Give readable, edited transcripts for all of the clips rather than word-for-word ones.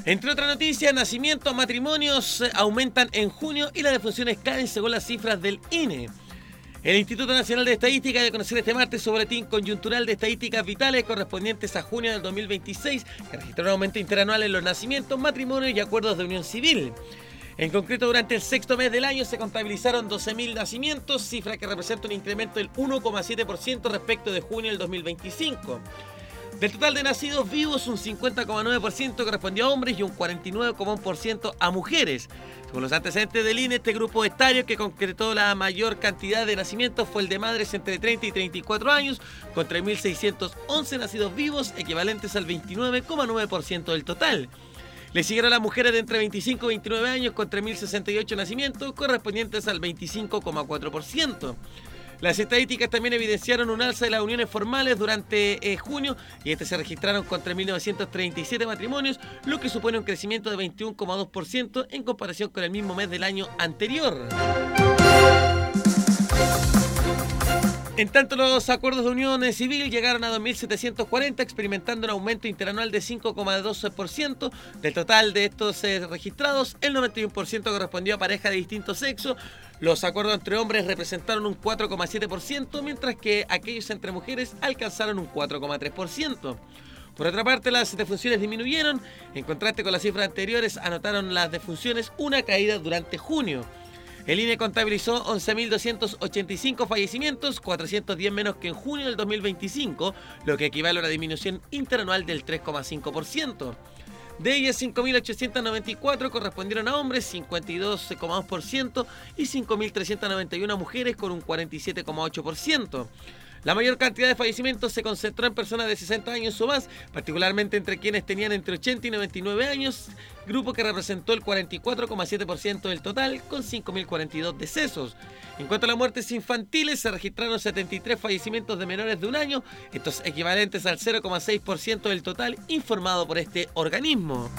Entre otras noticias, nacimientos, matrimonios aumentan en junio y las defunciones caen según las cifras del INE. El Instituto Nacional de Estadística dio a conocer este martes su boletín coyuntural de estadísticas vitales correspondientes a junio del 2026, que registró un aumento interanual en los nacimientos, matrimonios y acuerdos de unión civil. En concreto, durante el sexto mes del año se contabilizaron 12.000 nacimientos, cifra que representa un incremento del 1,7% respecto de junio del 2025. Del total de nacidos vivos, un 50,9% correspondió a hombres y un 49,1% a mujeres. Según los antecedentes del INE, este grupo etario que concretó la mayor cantidad de nacimientos fue el de madres entre 30 y 34 años, con 3.611 nacidos vivos, equivalentes al 29,9% del total. Le siguieron las mujeres de entre 25 y 29 años con 3.068 nacimientos, correspondientes al 25,4%. Las estadísticas también evidenciaron un alza de las uniones formales durante junio y se registraron con 3.937 matrimonios, lo que supone un crecimiento de 21,2% en comparación con el mismo mes del año anterior. En tanto, los acuerdos de unión civil llegaron a 2.740, experimentando un aumento interanual de 5,12%. Del total de estos registrados, el 91% correspondió a parejas de distinto sexo. Los acuerdos entre hombres representaron un 4,7%, mientras que aquellos entre mujeres alcanzaron un 4,3%. Por otra parte, las defunciones disminuyeron. En contraste con las cifras anteriores, anotaron las defunciones una caída durante junio. El INE contabilizó 11.285 fallecimientos, 410 menos que en junio del 2025, lo que equivale a una disminución interanual del 3,5%. De ellas, 5.894 correspondieron a hombres, 52,2%, y 5.391 a mujeres, con un 47,8%. La mayor cantidad de fallecimientos se concentró en personas de 60 años o más, particularmente entre quienes tenían entre 80 y 99 años, grupo que representó el 44,7% del total, con 5.042 decesos. En cuanto a las muertes infantiles, se registraron 73 fallecimientos de menores de un año, estos equivalentes al 0,6% del total informado por este organismo.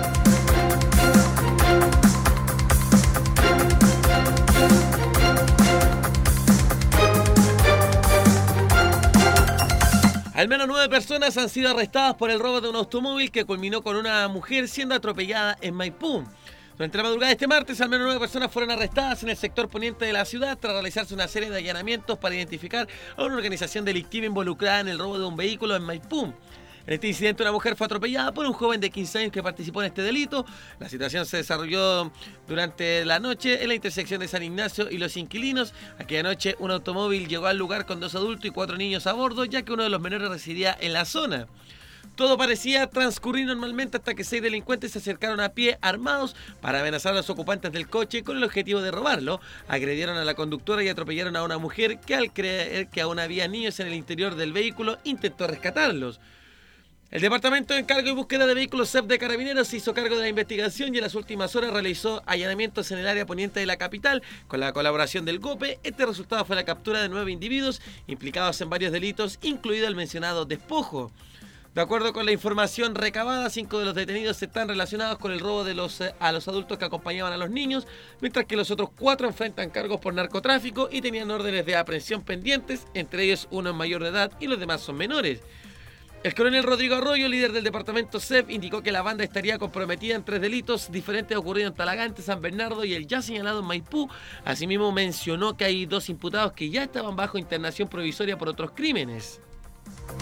Al menos 9 personas han sido arrestadas por el robo de un automóvil que culminó con una mujer siendo atropellada en Maipú. Durante la madrugada de este martes, al menos 9 personas fueron arrestadas en el sector poniente de la ciudad tras realizarse una serie de allanamientos para identificar a una organización delictiva involucrada en el robo de un vehículo en Maipú. En este incidente, una mujer fue atropellada por un joven de 15 años que participó en este delito. La situación se desarrolló durante la noche en la intersección de San Ignacio y Los Inquilinos. Aquella noche, un automóvil llegó al lugar con 2 adultos y 4 niños a bordo, ya que uno de los menores residía en la zona. Todo parecía transcurrir normalmente hasta que 6 delincuentes se acercaron a pie armados para amenazar a los ocupantes del coche con el objetivo de robarlo. Agredieron a la conductora y atropellaron a una mujer que, al creer que aún había niños en el interior del vehículo, intentó rescatarlos. El Departamento de Encargo y Búsqueda de Vehículos CEP de Carabineros se hizo cargo de la investigación y en las últimas horas realizó allanamientos en el área poniente de la capital con la colaboración del GOPE. Este resultado fue la captura de 9 individuos implicados en varios delitos, incluido el mencionado despojo. De acuerdo con la información recabada, 5 de los detenidos están relacionados con el robo a los adultos que acompañaban a los niños, mientras que los otros 4 enfrentan cargos por narcotráfico y tenían órdenes de aprehensión pendientes, entre ellos uno es mayor de edad y los demás son menores. El coronel Rodrigo Arroyo, líder del departamento CEP, indicó que la banda estaría comprometida en 3 delitos diferentes ocurridos en Talagante, San Bernardo y el ya señalado en Maipú. Asimismo, mencionó que hay 2 imputados que ya estaban bajo internación provisoria por otros crímenes.